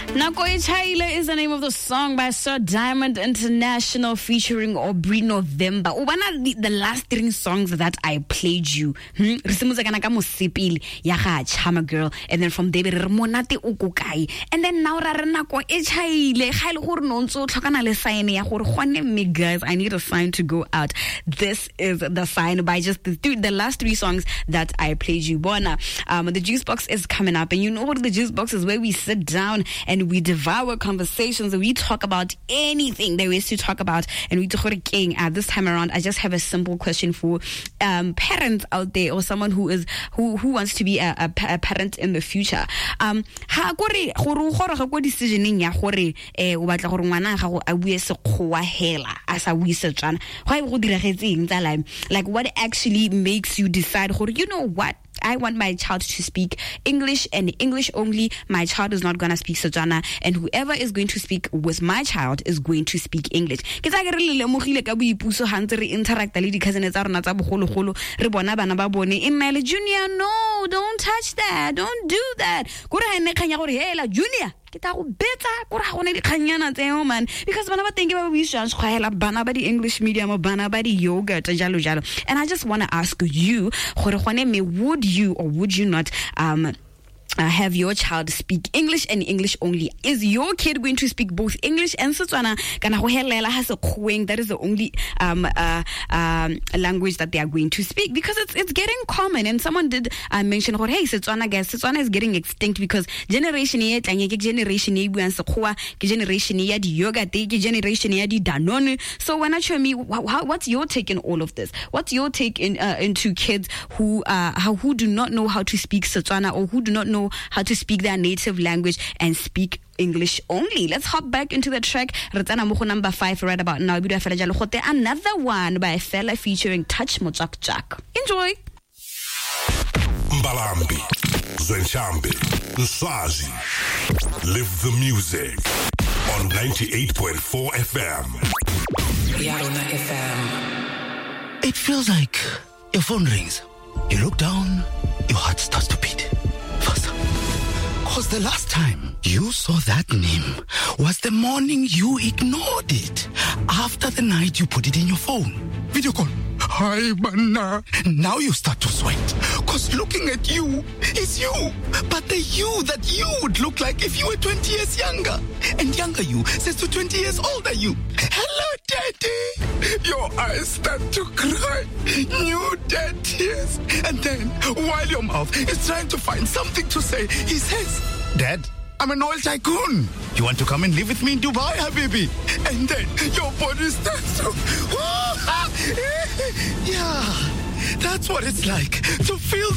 Nako e Chaile is the name of the song by Sir Diamond International featuring Aubrey November. The last 3 songs that I played you. Chama Girl. And then from there, Monate Ukukai. And then now Nako e Chaile. Guys, I need a sign to go out. This is the sign by just the last 3 songs that I played you. Bona, the Juice Box is coming up. And you know what the Juice Box is, where we sit down and we devour conversations and we talk about anything there is to talk about. And we this time around, I just have a simple question for parents out there, or someone who wants to be a parent in the future. Ha gore decisioning ya gore o batla gore ngwana gago a bue sekgowa hela a sa bue Setswana. Why go diragetseng tsa like what actually makes you decide, you know what, I want my child to speak English and English only. My child is not going to speak Setswana, and whoever is going to speak with my child is going to speak English. Ke tsa ke re le mogile ka boipuso hantse re interact le di cousins tsa rona tsa bogologolo re bona bana ba bone Imele Junior, no, don't touch that, don't do that. Gore ha ne khanya gore hela Junior ke ta go betsa gore ga gone di khanyana tseo man, because bana ba teng ba buiswa tshwaela bana ba di English medium bana ba di yogurt jalo jalo. And I just want to ask you, gore gone me, would you or would you not have your child speak English and English only? Is your kid going to speak both English and Setswana? That is the only language that they are going to speak, because it's getting common. And someone did mention, hey, Setswana, guys, Setswana is getting extinct because generation ye generation ye buang Sekgowa, generation ye di yoga, generation ye di Danone. So when I show me, what's your take in all of this? What's your take into kids who do not know how to speak Setswana, or who do not know how to speak their native language and speak English only? Let's hop back into the track. Ratana Moko number 5 right about now. Another one by a fella featuring Touch Mochak Jack. Enjoy. Mbalambi, Zenchambi, Nsazi. Live the music on 98.4 FM. Yarona FM. It feels like your phone rings. You look down, your heart starts to beat faster. Because the last time you saw that name was the morning you ignored it after the night you put it in your phone. Video call. Hi, Banna. Now you start to sweat. Because looking at you is you. But the you that you would look like if you were 20 years younger. And younger you says to 20 years older you, hello, Daddy. Your eyes start to cry. New dead tears. And then, while your mouth is trying to find something to say, he says, Dad, I'm an oil tycoon. You want to come and live with me in Dubai, Habibi? And then your body starts to... Yeah, that's what it's like to feel